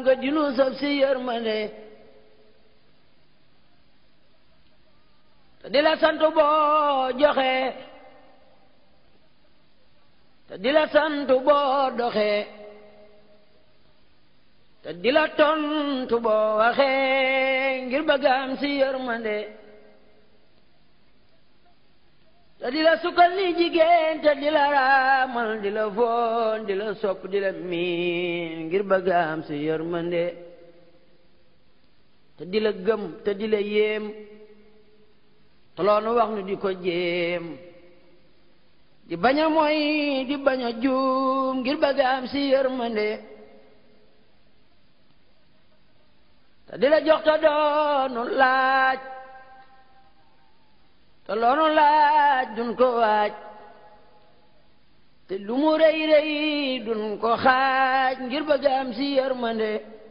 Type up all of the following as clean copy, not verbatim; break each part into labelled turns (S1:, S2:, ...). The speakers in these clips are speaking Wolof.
S1: nga dinu saf si yërmande te di la sant boo joxe te di la sant boo doxe te di la tontu boo waxe ngir bëgg am si yërmande te di la sukkal ni jigéen te di la raamal di la foon di la sopp di la miin ngir bëgg am si yërmande te di la gëm te di la yéem te loonu wax nu di ko jéem di bañ a moy di bañ a juum ngir bëgg am si yërmande te di la jox te doonu laaj te loonu laaj dun ko waaj te lu mu rëy rëy dun ko xaaj ngir bëgg am si yërmande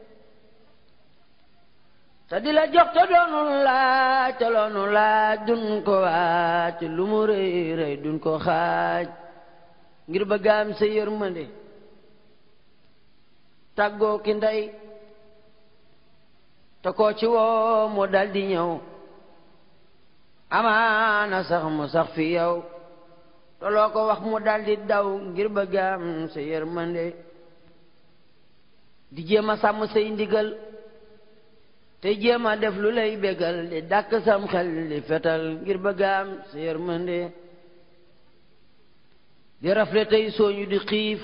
S1: te di la jox te doonu laaj te loonu laaj dun ko waaj te lu mu rëy rëy dun ko xaaj ngir bëgg am si yërmande tàggoo ki ndey te koo ci woo mu dal di ñëw amaana sax mu sax fi yow te loo ko wax mu dal di daw ngir bëgg am sa yërmande di jéem a sàmm say ndigal te jéem a def lu lay bégal di dàkk sam xel di fetal ngir bëgg am sa yërmande di rafle tey sooñu di xiif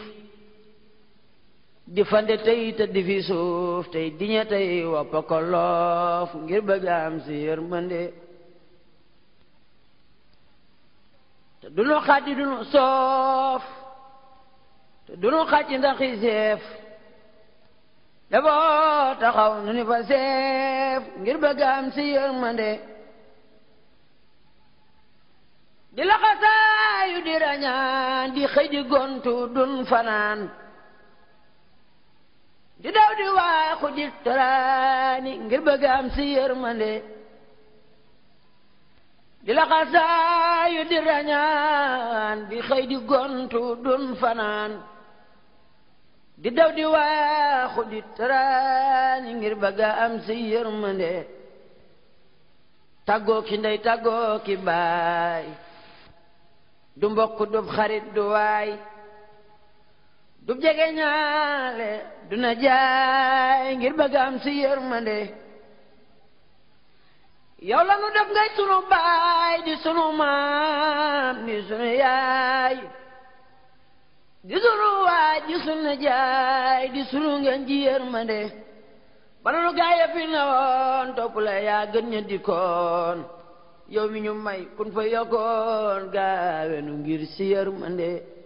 S1: di fande tey te di fi suuf tey diñe tey woppa ko loof ngir bëgg am si yërmande te dunu xaddi dunu soof te dunu xàcci ndax i seef dafoo taxaw nu ni fa seef ngir bëgg am si yërmande di laxasaayu di rañaan di xëy di gontu dun fanaan di daw di waaxu di taraani ngir bëgg am si yërmande di laxasaayu di rañaan di xëy di gontu dun fanaan di daw di waaxu di taraani ngir bëgg am si yërmande tàggoo ki ndey tàggoo ki baay du mbokk du xarit du waay du jege ñaale du na jaay ngir bëgg am si yërmande yow la nu def ngay sunu baay di sunu maam di sunu yaay di sunu waay di sunu jaay di sunu ngeen ji yërmande bala nu gaaya fi na woon topp la yaa gën ña dikkoon yow mi ñu may kun fa yokkoon gaawe nu ngir si yërmande